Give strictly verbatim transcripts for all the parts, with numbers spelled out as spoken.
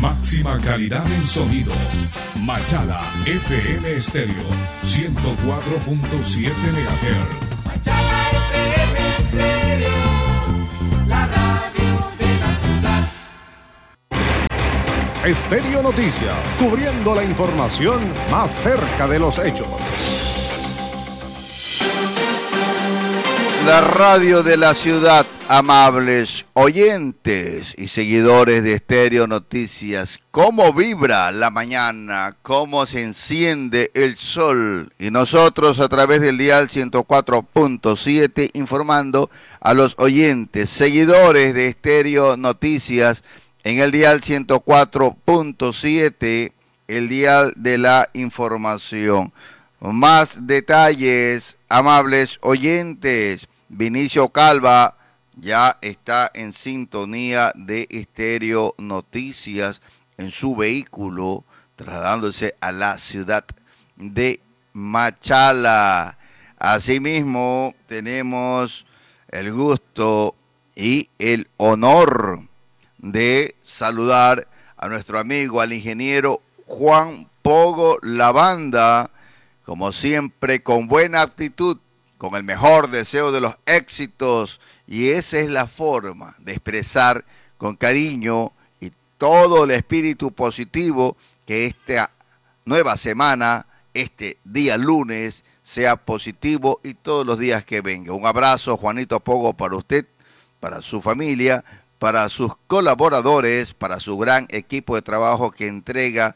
máxima calidad en sonido. Machala F M Estéreo ciento cuatro punto siete megahertz. Machala F M Estéreo, la radio de la ciudad. Estéreo Noticias, cubriendo la información más cerca de los hechos. La radio de la ciudad, amables oyentes y seguidores de Estéreo Noticias. ¿Cómo vibra la mañana? ¿Cómo se enciende el sol? Y nosotros a través del dial ciento cuatro punto siete informando a los oyentes, seguidores de Estéreo Noticias en el dial ciento cuatro punto siete, el dial de la información. Más detalles, amables oyentes. Vinicio Calva ya está en sintonía de Estéreo Noticias en su vehículo, trasladándose a la ciudad de Machala. Asimismo, tenemos el gusto y el honor de saludar a nuestro amigo, al ingeniero Juan Pogo Lavanda, como siempre, con buena actitud, con el mejor deseo de los éxitos, y esa es la forma de expresar con cariño y todo el espíritu positivo que esta nueva semana, este día lunes, sea positivo y todos los días que venga. Un abrazo, Juanito Pogo, para usted, para su familia, para sus colaboradores, para su gran equipo de trabajo que entrega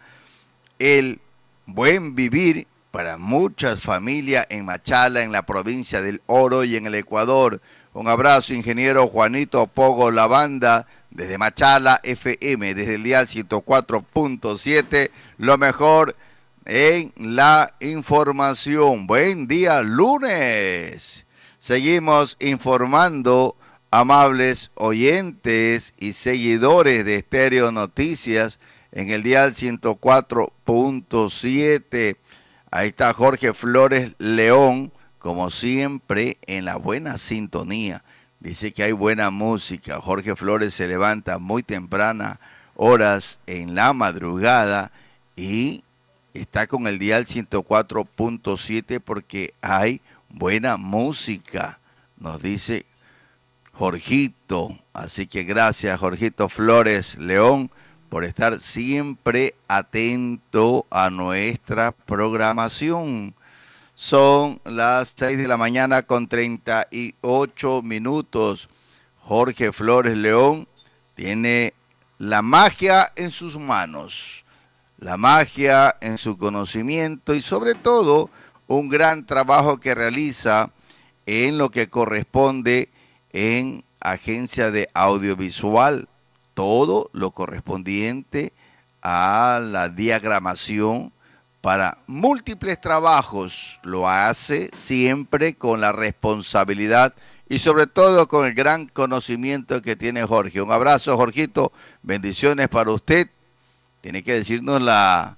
el buen vivir para muchas familias en Machala, en la provincia del Oro y en el Ecuador. Un abrazo, ingeniero Juanito Pogo Lavanda, desde Machala F M, desde el dial ciento cuatro punto siete, lo mejor en la información. Buen día, lunes. Seguimos informando, amables oyentes y seguidores de Estéreo Noticias, en el dial ciento cuatro punto siete. Ahí está Jorge Flores León, como siempre, en la buena sintonía. Dice que hay buena música. Jorge Flores se levanta muy temprana, horas en la madrugada, y está con el dial ciento cuatro punto siete porque hay buena música, nos dice Jorgito. Así que gracias, Jorgito Flores León, por estar siempre atento a nuestra programación. Son las seis de la mañana con treinta y ocho minutos. Jorge Flores León tiene la magia en sus manos, la magia en su conocimiento y sobre todo un gran trabajo que realiza en lo que corresponde en agencia de audiovisual. Todo lo correspondiente a la diagramación para múltiples trabajos lo hace siempre con la responsabilidad y sobre todo con el gran conocimiento que tiene Jorge. Un abrazo, Jorgito, bendiciones para usted. Tiene que decirnos la,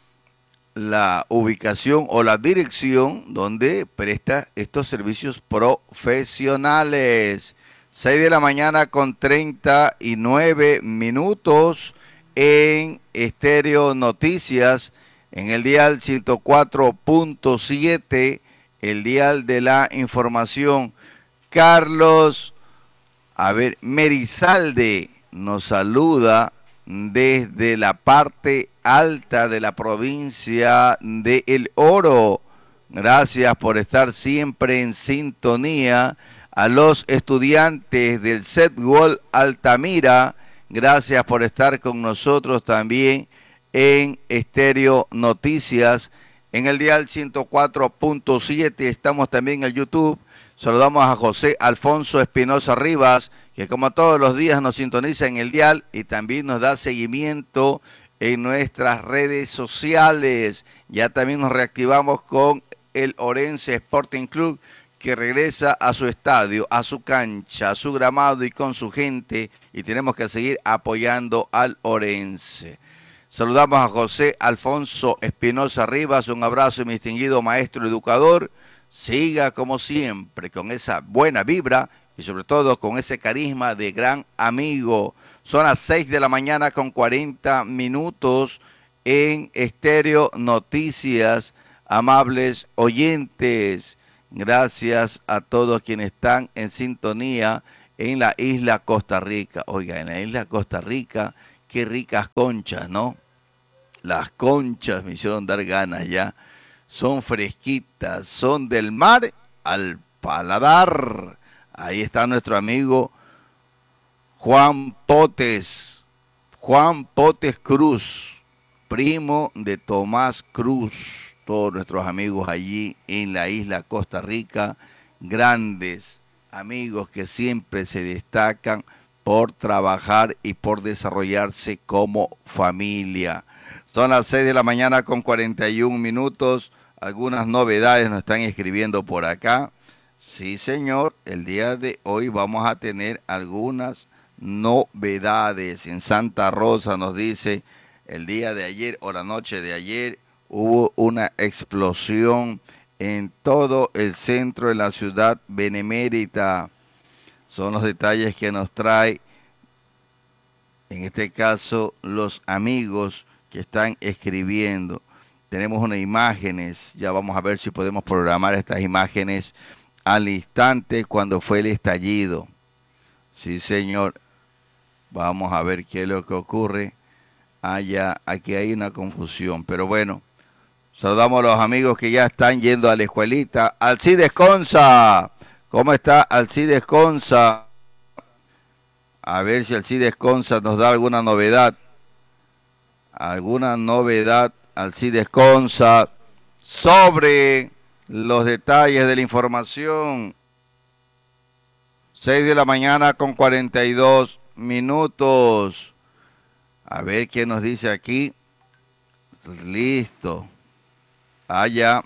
la ubicación o la dirección donde presta estos servicios profesionales. seis de la mañana con treinta y nueve minutos en Estéreo Noticias, en el dial ciento cuatro punto siete, el dial de la información. Carlos, a ver, Merizalde nos saluda desde la parte alta de la provincia de El Oro. Gracias por estar siempre en sintonía. A los estudiantes del Setwall Altamira, gracias por estar con nosotros también en Estéreo Noticias, en el dial ciento cuatro punto siete. Estamos también en YouTube. Saludamos a José Alfonso Espinosa Rivas, que como todos los días nos sintoniza en el dial y también nos da seguimiento en nuestras redes sociales. Ya también nos reactivamos con el Orense Sporting Club, que regresa a su estadio, a su cancha, a su gramado y con su gente, y tenemos que seguir apoyando al Orense. Saludamos a José Alfonso Espinosa Rivas, un abrazo, mi distinguido maestro educador. Siga como siempre con esa buena vibra y sobre todo con ese carisma de gran amigo. Son las seis de la mañana con cuarenta minutos en Estéreo Noticias. Amables oyentes, gracias a todos quienes están en sintonía en la isla Costa Rica. Oiga, en la isla Costa Rica, qué ricas conchas, ¿no? Las conchas me hicieron dar ganas ya. Son fresquitas, son del mar al paladar. Ahí está nuestro amigo Juan Potes, Juan Potes Cruz, primo de Tomás Cruz. Todos nuestros amigos allí en la isla Costa Rica, grandes amigos que siempre se destacan por trabajar y por desarrollarse como familia. Son las seis de la mañana con cuarenta y un minutos. Algunas novedades nos están escribiendo por acá. Sí, señor, el día de hoy vamos a tener algunas novedades. En Santa Rosa nos dice, el día de ayer o la noche de ayer, hubo una explosión en todo el centro de la ciudad benemérita. Son los detalles que nos trae, en este caso, los amigos que están escribiendo. Tenemos unas imágenes, ya vamos a ver si podemos programar estas imágenes al instante cuando fue el estallido. Sí, señor. Vamos a ver qué es lo que ocurre. Allá, aquí hay una confusión, pero bueno. Saludamos a los amigos que ya están yendo a la escuelita. Alcides Conza. ¿Cómo está Alcides Conza? A ver si Alcides Conza nos da alguna novedad. Alguna novedad, Alcides Conza, sobre los detalles de la información. seis de la mañana con cuarenta y dos minutos. A ver qué nos dice aquí. Listo. Allá.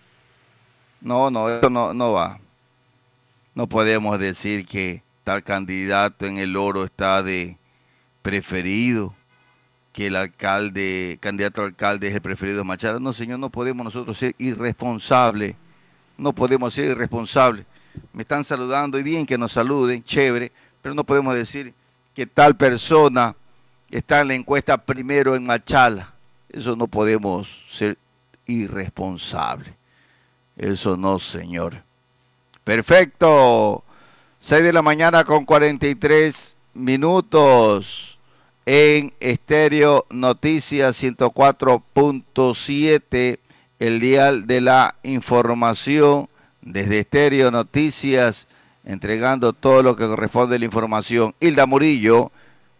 No, no, eso no, no va. No podemos decir que tal candidato en el oro está de preferido, que el alcalde, candidato a alcalde es el preferido de Machala. No, señor, no podemos nosotros ser irresponsables. No podemos ser irresponsables. Me están saludando y bien que nos saluden, chévere, pero no podemos decir que tal persona está en la encuesta primero en Machala. Eso no podemos ser irresponsables. Eso no, señor. Perfecto. seis de la mañana con cuarenta y tres minutos en Estéreo Noticias ciento cuatro punto siete, el dial de la información desde Estéreo Noticias, entregando todo lo que corresponde a la información. Hilda Murillo,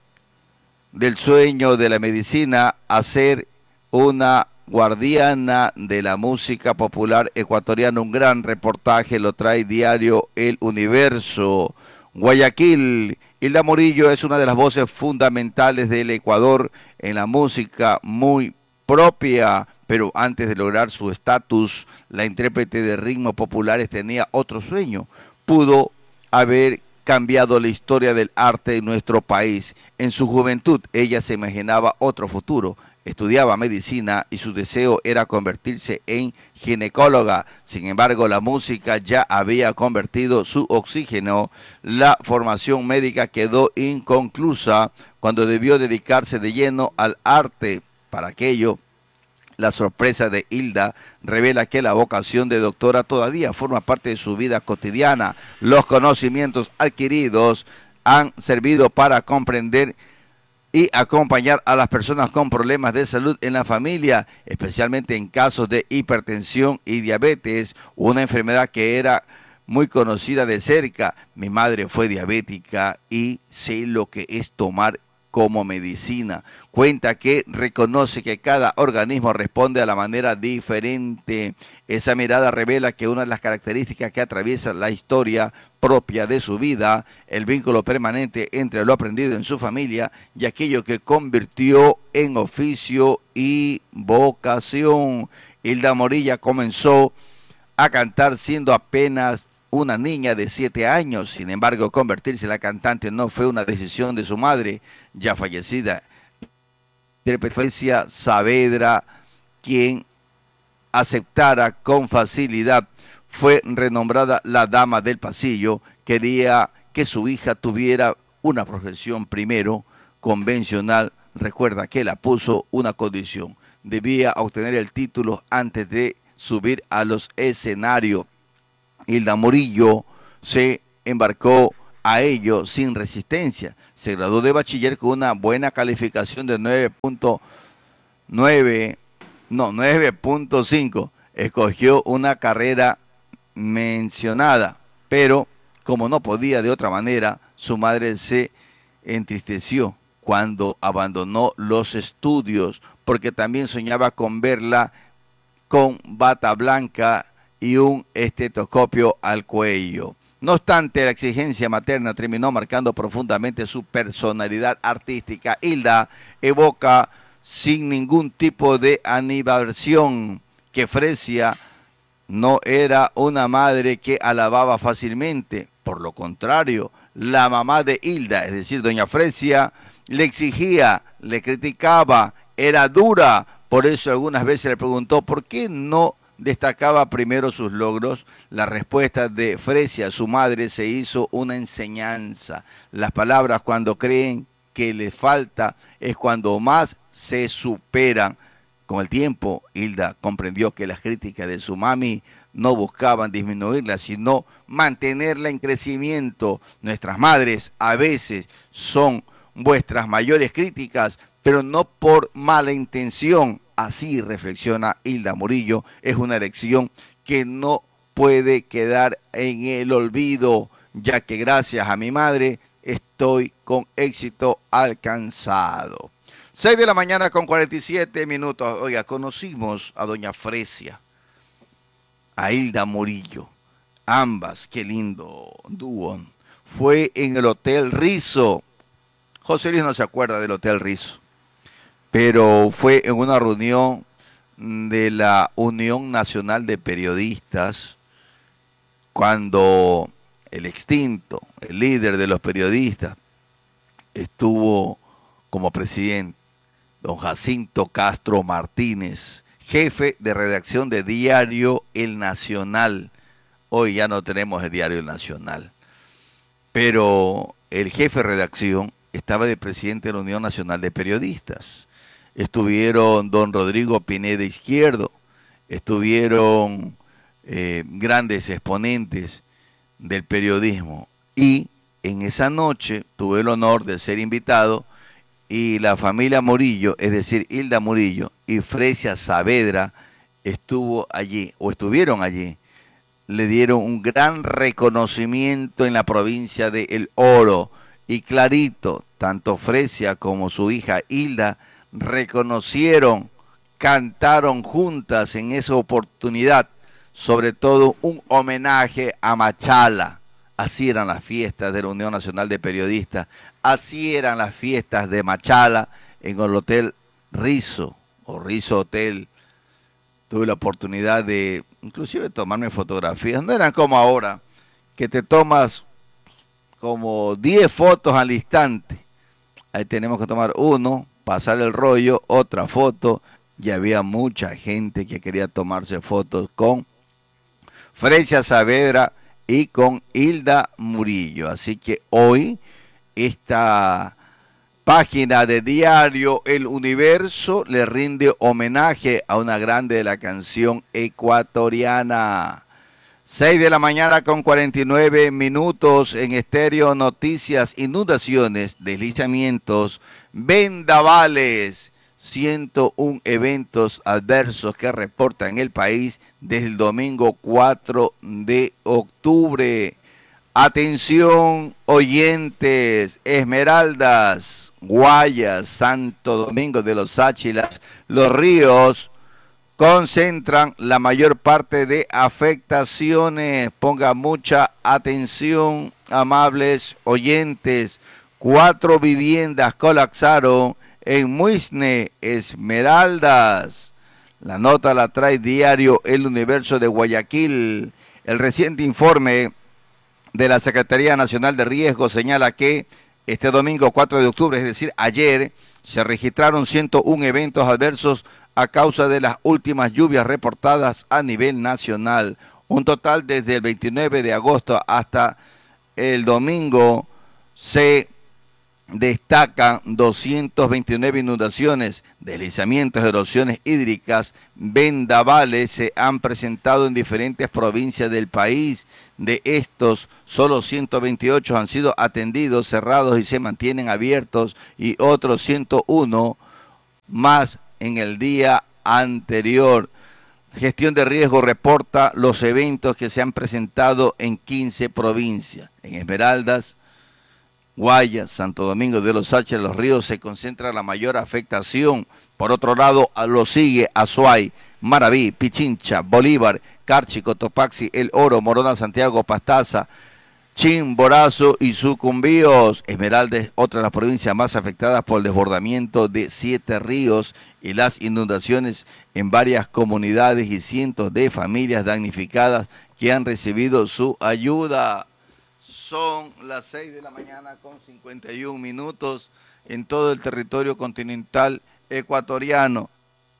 del sueño de la medicina a ser una guardiana de la música popular ecuatoriana. Un gran reportaje lo trae Diario El Universo. Guayaquil. Hilda Murillo es una de las voces fundamentales del Ecuador en la música muy propia, pero antes de lograr su estatus, la intérprete de ritmos populares tenía otro sueño. Pudo haber cambiado la historia del arte en nuestro país. En su juventud, ella se imaginaba otro futuro. Estudiaba medicina y su deseo era convertirse en ginecóloga. Sin embargo, la música ya había convertido su oxígeno. La formación médica quedó inconclusa cuando debió dedicarse de lleno al arte. Para aquello, la sorpresa de Hilda revela que la vocación de doctora todavía forma parte de su vida cotidiana. Los conocimientos adquiridos han servido para comprender y acompañar a las personas con problemas de salud en la familia, especialmente en casos de hipertensión y diabetes, una enfermedad que era muy conocida de cerca. Mi madre fue diabética y sé lo que es tomar como medicina. Cuenta que reconoce que cada organismo responde a la manera diferente. Esa mirada revela que una de las características que atraviesa la historia propia de su vida, el vínculo permanente entre lo aprendido en su familia y aquello que convirtió en oficio y vocación. Hilda Morilla comenzó a cantar siendo apenas una niña de siete años. Sin embargo, convertirse en la cantante no fue una decisión de su madre, ya fallecida, Patricia Saavedra, quien aceptara con facilidad. Fue renombrada la Dama del Pasillo. Quería que su hija tuviera una profesión primero convencional. Recuerda que la puso una condición. Debía obtener el título antes de subir a los escenarios. Hilda Murillo se embarcó a ello sin resistencia. Se graduó de bachiller con una buena calificación de nueve punto nueve, no, nueve punto cinco. Escogió una carrera mencionada, pero como no podía de otra manera, su madre se entristeció cuando abandonó los estudios, porque también soñaba con verla con bata blanca y un estetoscopio al cuello. No obstante, la exigencia materna terminó marcando profundamente su personalidad artística. Hilda evoca sin ningún tipo de animadversión que Fresia no era una madre que alababa fácilmente. Por lo contrario, la mamá de Hilda, es decir, doña Fresia, le exigía, le criticaba, era dura. Por eso algunas veces le preguntó por qué no destacaba primero sus logros. La respuesta de Fresia, su madre, se hizo una enseñanza. Las palabras, cuando creen que les falta, es cuando más se superan. Con el tiempo, Hilda comprendió que las críticas de su mami no buscaban disminuirla, sino mantenerla en crecimiento. Nuestras madres a veces son vuestras mayores críticas, pero no por mala intención. Así reflexiona Hilda Murillo. Es una lección que no puede quedar en el olvido, ya que gracias a mi madre estoy con éxito alcanzado. seis de la mañana con cuarenta y siete minutos. Oiga, conocimos a doña Fresia, a Hilda Murillo. Ambas, qué lindo dúo. Fue en el Hotel Rizo. José Luis no se acuerda del Hotel Rizo, pero fue en una reunión de la Unión Nacional de Periodistas, cuando el extinto, el líder de los periodistas, estuvo como presidente, don Jacinto Castro Martínez, jefe de redacción de Diario El Nacional. Hoy ya no tenemos el Diario El Nacional, pero el jefe de redacción estaba de presidente de la Unión Nacional de Periodistas. Estuvieron don Rodrigo Pineda Izquierdo, estuvieron eh, grandes exponentes del periodismo. Y en esa noche tuve el honor de ser invitado, y la familia Murillo, es decir, Hilda Murillo y Fresia Saavedra, estuvo allí, o estuvieron allí. Le dieron un gran reconocimiento en la provincia de El Oro. Y clarito, tanto Fresia como su hija Hilda reconocieron, cantaron juntas en esa oportunidad, sobre todo un homenaje a Machala. Así eran las fiestas de la Unión Nacional de Periodistas, así eran las fiestas de Machala en el Hotel Rizo, o Rizo Hotel. Tuve la oportunidad de, inclusive, tomarme fotografías. No eran como ahora, que te tomas como diez fotos al instante. Ahí tenemos que tomar uno, pasar el rollo, otra foto. Y había mucha gente que quería tomarse fotos con Fresia Saavedra y con Hilda Murillo. Así que hoy esta página de Diario El Universo le rinde homenaje a una grande de la canción ecuatoriana. seis de la mañana con cuarenta y nueve minutos en Estéreo Noticias. Inundaciones, deslizamientos, vendavales, ciento uno eventos adversos que reportan el país desde el domingo cuatro de octubre. Atención, oyentes, Esmeraldas, Guayas, Santo Domingo de los Áchilas, Los Ríos concentran la mayor parte de afectaciones. Ponga mucha atención, amables oyentes. Cuatro viviendas colapsaron en Muisne, Esmeraldas. La nota la trae Diario El Universo de Guayaquil. El reciente informe de la Secretaría Nacional de Riesgo señala que este domingo cuatro de octubre, es decir, ayer, se registraron ciento uno eventos adversos a causa de las últimas lluvias reportadas a nivel nacional. Un total desde el veintinueve de agosto hasta el domingo se destacan doscientas veintinueve inundaciones, deslizamientos, erosiones hídricas, vendavales se han presentado en diferentes provincias del país. De estos, solo ciento veintiocho han sido atendidos, cerrados y se mantienen abiertos, y otros ciento uno más en el día anterior. Gestión de riesgo reporta los eventos que se han presentado en quince provincias. En Esmeraldas, Guayas, Santo Domingo de los Sácharas, Los Ríos se concentra la mayor afectación. Por otro lado, lo sigue Azuay, Maraví, Pichincha, Bolívar, Carchi, Cotopaxi, El Oro, Morona, Santiago, Pastaza, Chimborazo y Sucumbíos. Esmeraldas es otra de las provincias más afectadas por el desbordamiento de siete ríos y las inundaciones en varias comunidades y cientos de familias damnificadas que han recibido su ayuda. Son las seis de la mañana con cincuenta y un minutos en todo el territorio continental ecuatoriano.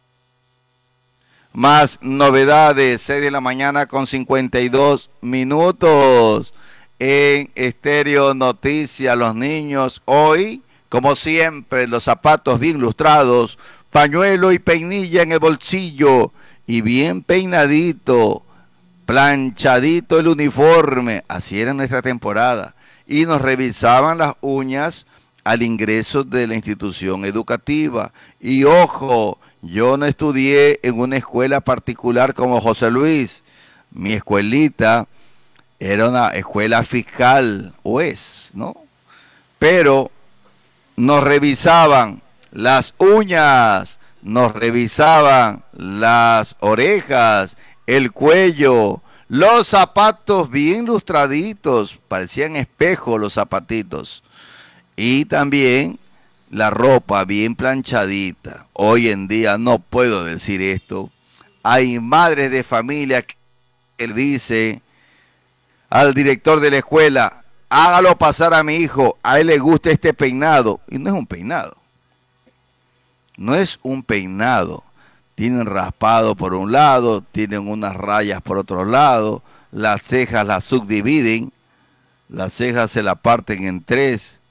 Más novedades, seis de la mañana con cincuenta y dos minutos en Estéreo Noticias. Los niños hoy, como siempre, los zapatos bien lustrados, pañuelo y peinilla en el bolsillo y bien peinadito, planchadito el uniforme. Así era nuestra temporada. Y nos revisaban las uñas al ingreso de la institución educativa. Y ojo, yo no estudié en una escuela particular como José Luis. Mi escuelita era una escuela fiscal, o es, ¿no? Pero nos revisaban las uñas, nos revisaban las orejas, el cuello, los zapatos bien lustraditos, parecían espejos los zapatitos. Y también la ropa bien planchadita. Hoy en día no puedo decir esto. Hay madres de familia que le dice al director de la escuela: hágalo pasar a mi hijo, a él le gusta este peinado. Y no es un peinado. No es un peinado. Tienen raspado por un lado, tienen unas rayas por otro lado, las cejas las subdividen, las cejas se la parten en tres,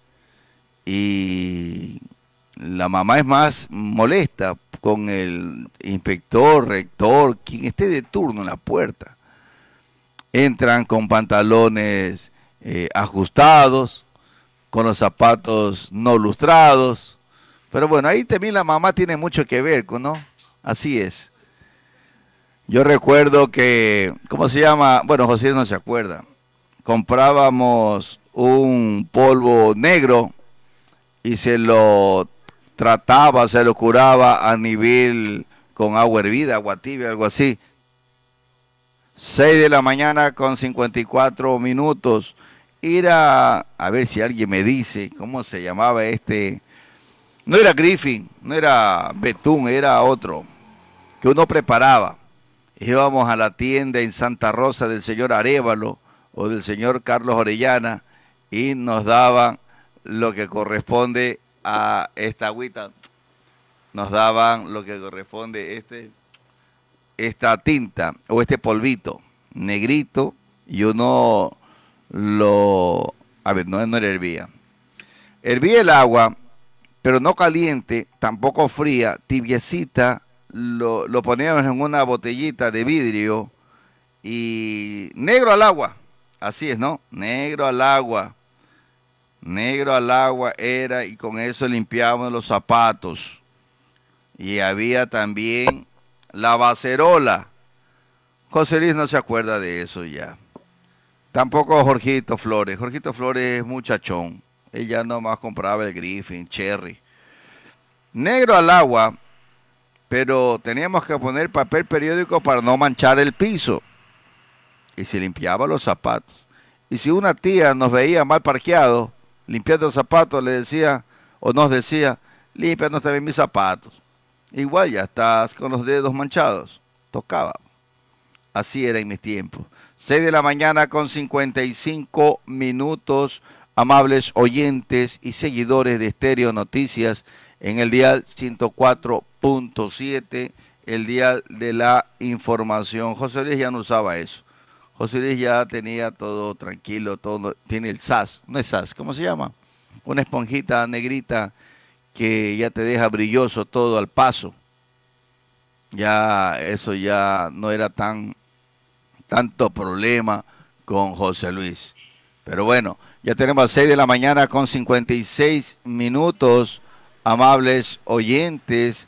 y la mamá es más molesta con el inspector, rector, quien esté de turno en la puerta. Entran con pantalones eh, ajustados, con los zapatos no lustrados, pero bueno, ahí también la mamá tiene mucho que ver, ¿no? Así es. Yo recuerdo que, ¿cómo se llama? Bueno, José no se acuerda. Comprábamos un polvo negro y se lo trataba, se lo curaba a nivel con agua hervida, agua tibia, algo así. seis de la mañana con cincuenta y cuatro minutos. Ir a, a ver si alguien me dice cómo se llamaba este. No era Griffin, no era Betún, era otro que uno preparaba. Íbamos a la tienda en Santa Rosa del señor Arévalo o del señor Carlos Orellana y nos daban lo que corresponde a esta agüita. Nos daban lo que corresponde este, esta tinta o este polvito negrito, y uno lo, a ver, no, no era hervía. Hervía el agua, pero no caliente, tampoco fría, tibiecita. Lo, lo poníamos en una botellita de vidrio y negro al agua, así es, ¿no? Negro al agua, negro al agua era, y con eso limpiábamos los zapatos. Y había también la bacerola. José Luis no se acuerda de eso ya. Tampoco Jorgito Flores. Jorgito Flores es muchachón. Ella nomás compraba el Griffin, Cherry. Negro al agua, pero teníamos que poner papel periódico para no manchar el piso. Y se limpiaba los zapatos. Y si una tía nos veía mal parqueados, limpiando los zapatos, le decía, o nos decía, límpianos también mis zapatos. Igual ya estás con los dedos manchados. Tocaba. Así era en mis tiempos. seis de la mañana con cincuenta y cinco minutos, amables oyentes y seguidores de Estéreo Noticias en el dial ciento cuatro punto siete, el dial de la información. José Luis ya no usaba eso. José Luis ya tenía todo tranquilo, todo, tiene el S A S, no es S A S, ¿cómo se llama? una esponjita negrita que ya te deja brilloso todo al paso. Ya eso ya no era tan tanto problema con José Luis. Pero bueno, ya tenemos las seis de la mañana con cincuenta y seis minutos, amables oyentes.